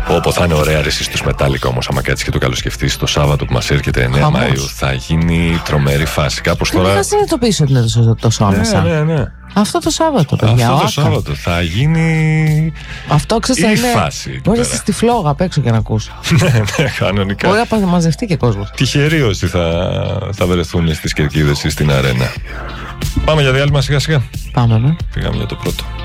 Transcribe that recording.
Όπου θα είναι ωραία ρεσί στους Metallica όμως, άμα κάτσεις και το καλοσκεφτείς, το Σάββατο που μας έρχεται 9 Μαΐου θα γίνει τρομερή φάση. Κάπως τώρα. Δεν θα συνειδητοποιήσω ότι είναι τόσο άμεσα. Ναι. Αυτό το Σάββατο, παιδιά. Αυτό το Σάββατο θα γίνει. Αυτό ξέρεις, η φάση. Μπορεί να είσαι στη φλόγα απ' έξω και να ακούς. Ναι, κανονικά. Μπορεί να μαζευτεί και κόσμος. Τυχεροί όσοι θα βρεθούν στις κερκίδες ή στην αρένα. Πάμε για διάλειμμα σιγά σιγά. Πάμε, ναι. Πήγαμε για το πρώτο.